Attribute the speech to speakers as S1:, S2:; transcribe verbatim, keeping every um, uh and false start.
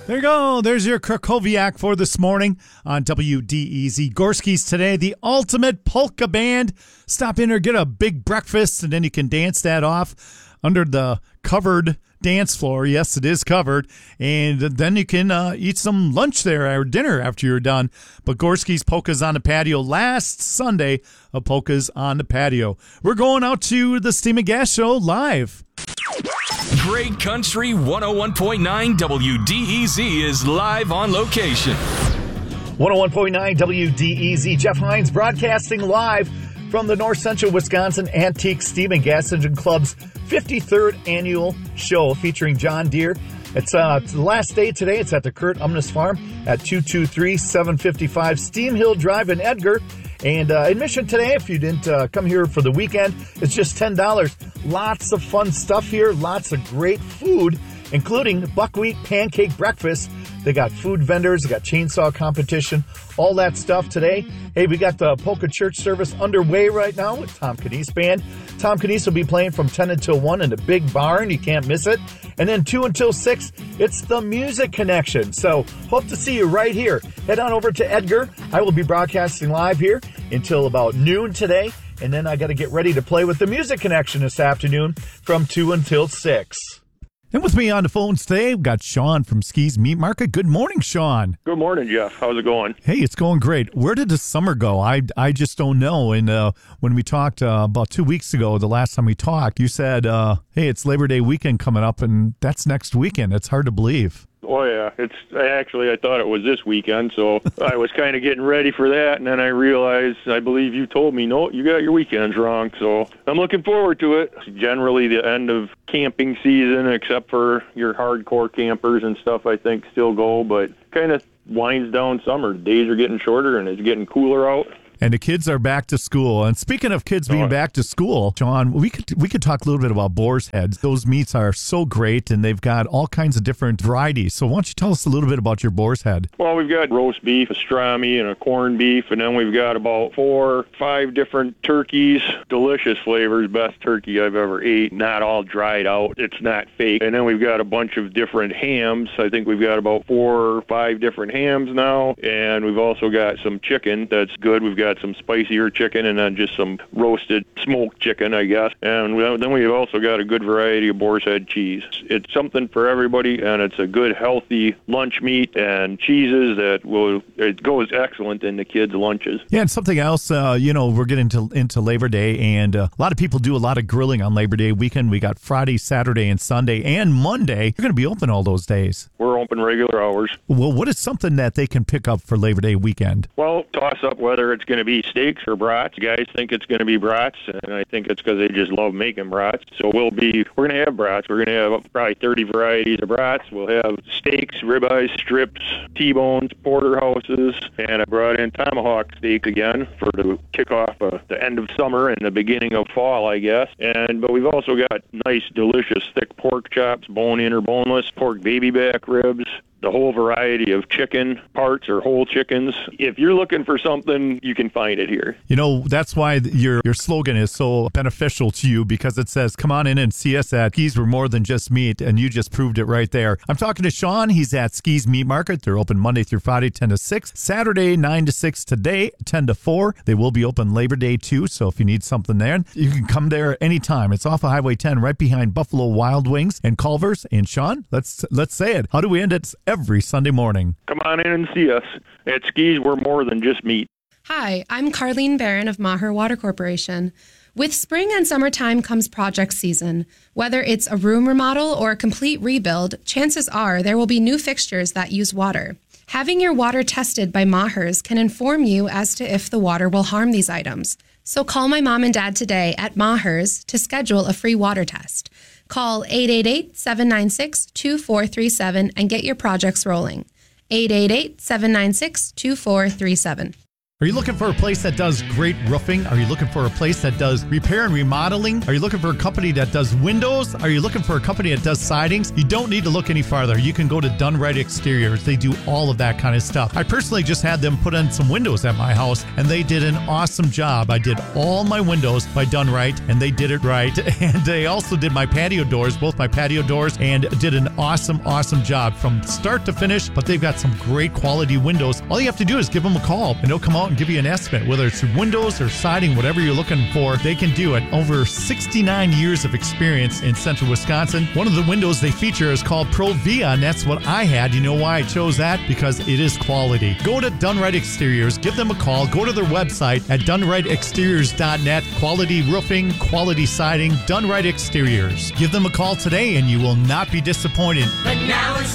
S1: There you go. There's your Krakowiak for this morning on W D E Z. Gorski's today, the ultimate polka band. Stop in or get a big breakfast, and then you can dance that off under the covered dance floor. Yes, it is covered. And then you can uh, eat some lunch there or dinner after you're done. But Gorski's Polkas on the Patio, last Sunday of Polkas on the Patio. We're going out to the Steam and Gas Show live.
S2: Great Country one oh one point nine W D E Z is live on location.
S1: one oh one point nine W D E Z. Jeff Hines broadcasting live from the North Central Wisconsin Antique Steam and Gas Engine Club's fifty-third annual show featuring John Deere. It's, uh, it's the last day today. It's at the Kurt Umnes Farm at two two three, seven five Steam Hill Drive in Edgar. And uh, admission today, if you didn't uh, come here for the weekend, it's just ten dollars. Lots of fun stuff here. Lots of great food, including buckwheat pancake breakfast. They got food vendors. They got chainsaw competition. All that stuff today. Hey, we got the Polka Church service underway right now with Tom Canese Band. Tom Canese will be playing from ten until one in the big barn. You can't miss it. And then two until six, it's the Music Connection. So hope to see you right here. Head on over to Edgar. I will be broadcasting live here until about noon today. And then I got to get ready to play with the Music Connection this afternoon from two until six. And with me on the phones today, we've got Sean from Ski's Meat Market. Good morning, Sean.
S3: Good morning, Jeff. How's it going?
S1: Hey, it's going great. Where did the summer go? I, I just don't know. And uh, when we talked uh, about two weeks ago, the last time we talked, you said, uh, hey, it's Labor Day weekend coming up, and that's next weekend. It's hard to believe.
S3: Oh, yeah. It's actually, I thought it was this weekend, so I was kind of getting ready for that, and then I realized, I believe you told me, no, you got your weekends wrong, so I'm looking forward to it. Generally, the end of camping season, except for your hardcore campers and stuff, I think, still go, but kind of winds down summer. Days are getting shorter, and it's getting cooler out.
S1: And the kids are back to school. And speaking of kids being back to school, John, we could we could talk a little bit about boar's heads. Those meats are so great, and they've got all kinds of different varieties. So why don't you tell us a little bit about your boar's head?
S3: Well, we've got roast beef, pastrami, and a corned beef, and then we've got about four, five different turkeys. Delicious flavors, best turkey I've ever ate. Not all dried out. It's not fake. And then we've got a bunch of different hams. I think we've got about four or five different hams now, and we've also got some chicken that's good. We've got Got some spicier chicken and then just some roasted smoked chicken, I guess. And then we've also got a good variety of boar's head cheese. It's something for everybody, and it's a good, healthy lunch meat and cheeses that will, it goes excellent in the kids' lunches.
S1: Yeah, and something else, uh, you know, we're getting to, into Labor Day, and uh, a lot of people do a lot of grilling on Labor Day weekend. We got Friday, Saturday, and Sunday, and Monday. You're going to be open all those days.
S3: We're open regular hours.
S1: Well, what is something that they can pick up for Labor Day weekend?
S3: Well, toss up whether it's going to be steaks or brats. Guys think it's going to be brats, and I think it's because they just love making brats. So we'll be, we're going to have brats. We're going to have probably thirty varieties of brats. We'll have steaks, ribeyes, strips, T-bones, porterhouses, and I brought in tomahawk steak again for to kick off uh, the end of summer and the beginning of fall, I guess. And but we've also got nice, delicious, thick pork chops, bone-in or boneless, pork baby back ribs, the whole variety of chicken parts or whole chickens. If you're looking for something, you can find it here.
S1: You know, that's why your your slogan is so beneficial to you, because it says, come on in and see us at Ski's. We're more than just meat, and you just proved it right there. I'm talking to Sean. He's at Ski's Meat Market. They're open Monday through Friday, ten to six. Saturday, nine to six. Today, ten to four. They will be open Labor Day, too, so if you need something there, you can come there anytime. It's off of Highway ten, right behind Buffalo Wild Wings and Culver's. And Sean, let's let's say it. How do we end it every Sunday morning?
S3: Come on in and see us. At Ski's, we're more than just meat.
S4: Hi, I'm Carlene Barron of Maher Water Corporation. With spring and summertime comes project season. Whether it's a room remodel or a complete rebuild, chances are there will be new fixtures that use water. Having your water tested by Maher's can inform you as to if the water will harm these items. So call my mom and dad today at Maher's to schedule a free water test. Call eight eight eight, seven nine six, two four three seven and get your projects rolling. eight eight eight, seven nine six, two four three seven.
S1: Are you looking for a place that does great roofing? Are you looking for a place that does repair and remodeling? Are you looking for a company that does windows? Are you looking for a company that does sidings? You don't need to look any farther. You can go to Dunright Exteriors. They do all of that kind of stuff. I personally just had them put in some windows at my house, and they did an awesome job. I did all my windows by Dunright, and they did it right. And they also did my patio doors, both my patio doors, and did an awesome, awesome job from start to finish. But they've got some great quality windows. All you have to do is give them a call, and they'll come out and give you an estimate, whether it's windows or siding, whatever you're looking for. They can do it. Over sixty-nine years of experience in central Wisconsin. One of the windows they feature is called Provia, and that's what I had. You know why I chose that? Because it is quality. Go to Dunright Exteriors, give them a call, go to their website at dunright exteriors dot net. Quality roofing, quality siding, Dunright Exteriors. Give them a call today and you will not be disappointed.
S5: But now it's